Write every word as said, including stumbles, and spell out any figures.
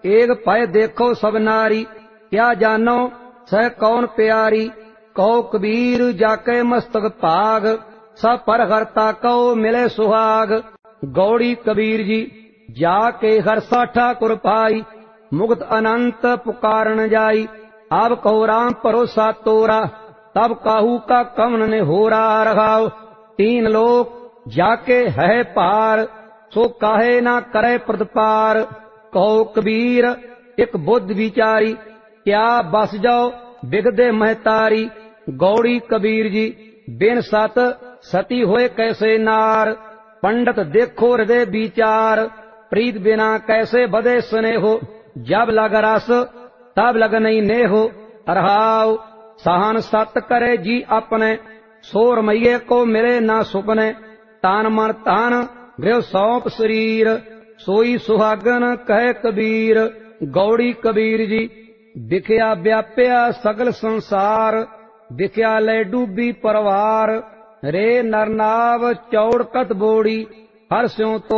एक पै देखो सब नारी, क्या जानो सह कौन प्यारी। कहो कबीर जाके मस्तक भाग, सब पर हरता कहो मिले सुहाग। गौड़ी कबीर जी जाके हरसा ठाकुर पाई, मुक्त अनंत पुकारन जाई। अब कहो राम भरोसा तोरा, तब काहू का कमन ने होरा रखाओ। तीन लोक जाके है पार, सो काहे ना करे प्रतिपार। कहो कबीर एक बुद्ध विचारी, क्या बस जाओ बिगदे महतारी। गौड़ी कबीर जी बिन सत सती होए कैसे नार। पंडित देखो हृदय विचार, प्रीत बिना कैसे बदे स्नेहो। जब लग रस तब लग नहीं नेहो, रहाओ सहन सत करे जी अपने। सोर मैये को मिले ना सुपने, तान मन तान गृह सौंप शरीर। सोई सुहागन कहे कबीर। गौड़ी कबीर जी दिखया व्याप्या सगल संसार, दिखया ले डूबी परवार। रे नरनाव चौड़ कत बोड़ी, हर स्यों तो